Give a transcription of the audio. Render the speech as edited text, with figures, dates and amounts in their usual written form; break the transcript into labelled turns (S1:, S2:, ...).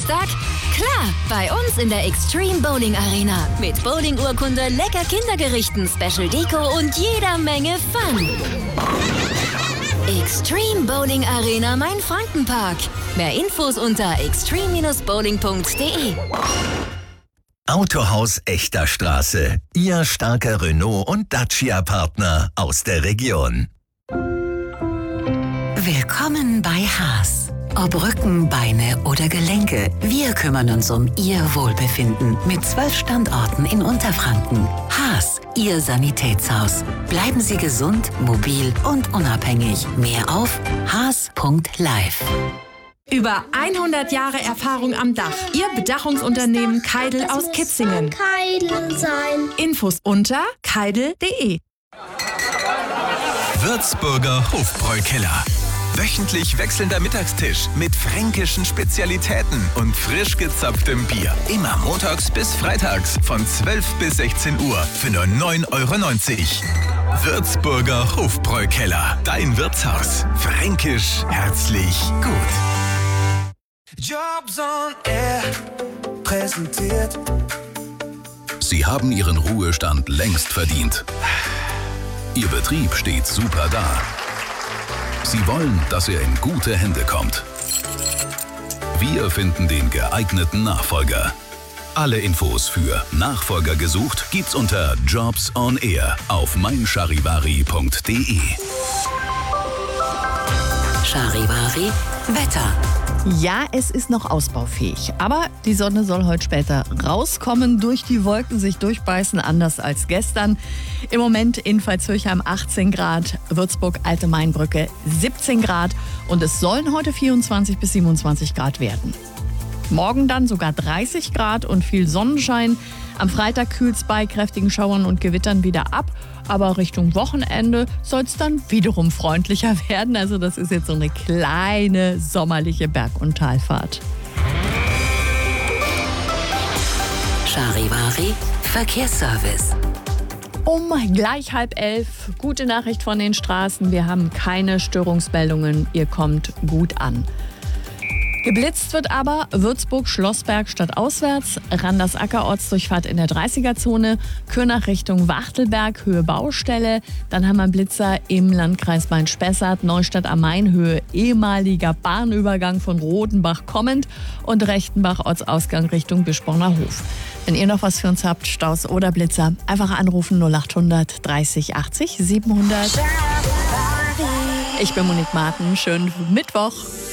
S1: Geburtstag? Klar, bei uns in der Extreme Bowling Arena. Mit Bowling-Urkunde, lecker Kindergerichten, Special Deko und jeder Menge Fun. Extreme Bowling Arena Main-Franken-Park. Mehr Infos unter extreme-bowling.de.
S2: Autohaus Echter Straße. Ihr starker Renault- und Dacia-Partner aus der Region.
S3: Willkommen bei Haas. Ob Rücken, Beine oder Gelenke, wir kümmern uns um Ihr Wohlbefinden mit 12 Standorten in Unterfranken. Haas, Ihr Sanitätshaus. Bleiben Sie gesund, mobil und unabhängig. Mehr auf haas.live.
S4: Über 100 Jahre Erfahrung am Dach. Ihr Bedachungsunternehmen Keidel aus Kitzingen.
S5: Keidel sein.
S4: Infos unter keidel.de.
S2: Würzburger Hofbräukeller. Wöchentlich wechselnder Mittagstisch mit fränkischen Spezialitäten und frisch gezapftem Bier. Immer montags bis freitags von 12 bis 16 Uhr für nur 9,90 €. Würzburger Hofbräukeller. Dein Wirtshaus. Fränkisch herzlich gut.
S6: Jobs on Air präsentiert.
S7: Sie haben Ihren Ruhestand längst verdient. Ihr Betrieb steht super da. Sie wollen, dass er in gute Hände kommt. Wir finden den geeigneten Nachfolger. Alle Infos für Nachfolger gesucht gibt's unter Jobs on Air auf meincharivari.de.
S3: Charivari Wetter.
S8: Ja, es ist noch ausbaufähig, aber die Sonne soll heute später rauskommen, durch die Wolken sich durchbeißen, anders als gestern. Im Moment in Veitshöchheim 18 Grad, Würzburg Alte Mainbrücke 17 Grad und es sollen heute 24 bis 27 Grad werden. Morgen dann sogar 30 Grad und viel Sonnenschein. Am Freitag kühlt es bei kräftigen Schauern und Gewittern wieder ab. Aber Richtung Wochenende soll es dann wiederum freundlicher werden. Also das ist jetzt so eine kleine sommerliche Berg- und Talfahrt.
S3: Charivari Verkehrsservice.
S8: Um gleich 10:30. Gute Nachricht von den Straßen. Wir haben keine Störungsmeldungen. Ihr kommt gut an. Geblitzt wird aber Würzburg-Schlossberg stadtauswärts, Randersacker-Ortsdurchfahrt in der 30er-Zone, Kürnach Richtung Wachtelberg, Höhe Baustelle. Dann haben wir einen Blitzer im Landkreis Main-Spessart, Neustadt am Main, Höhe ehemaliger Bahnübergang von Rodenbach kommend und Rechtenbach Ortsausgang Richtung Bischborner Hof. Wenn ihr noch was für uns habt, Staus oder Blitzer, einfach anrufen 0800 30 80 700. Ich bin Monique Marten, schönen Mittwoch.